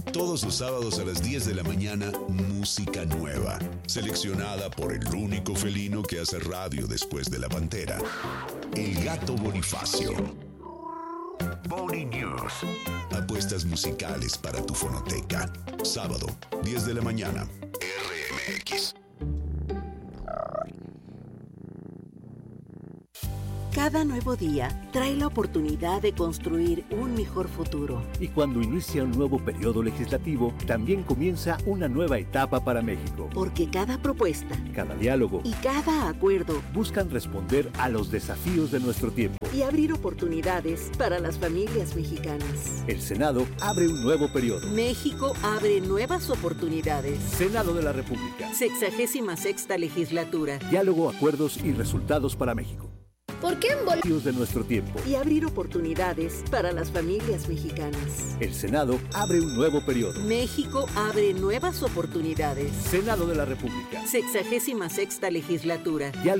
Todos los sábados a las 10 de la mañana, música nueva, seleccionada por el único felino que hace radio después de la pantera, el Gato Bonifacio. Boni News. Apuestas musicales para tu fonoteca. Sábado, 10 de la mañana, RMX. Cada nuevo día trae la oportunidad de construir un mejor futuro. Y cuando inicia un nuevo periodo legislativo, también comienza una nueva etapa para México. Porque cada propuesta, cada diálogo y cada acuerdo buscan responder a los desafíos de nuestro tiempo y abrir oportunidades para las familias mexicanas. El Senado abre un nuevo periodo. México abre nuevas oportunidades. Senado de la República. 66ª legislatura. Diálogo, acuerdos y resultados para México. ¿Por qué de nuestro tiempo? Y abrir oportunidades para las familias mexicanas. El Senado abre un nuevo periodo. México abre nuevas oportunidades. Senado de la República. 66ª legislatura.